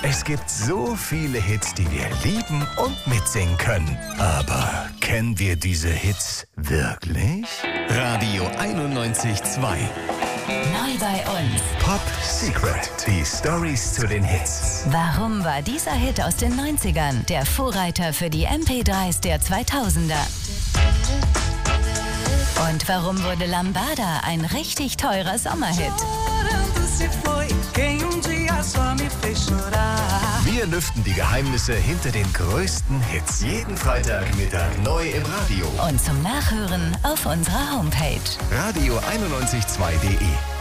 Es gibt so viele Hits, die wir lieben und mitsingen können. Aber kennen wir diese Hits wirklich? Radio 91.2. Neu bei uns. Pop Secret. Die Stories zu den Hits. Warum war dieser Hit aus den 90ern der Vorreiter für die MP3s der 2000er? Und warum wurde Lambada ein richtig teurer Sommerhit? Wir lüften die Geheimnisse hinter den größten Hits. Jeden Freitagmittag neu im Radio. Und zum Nachhören auf unserer Homepage. Radio912.de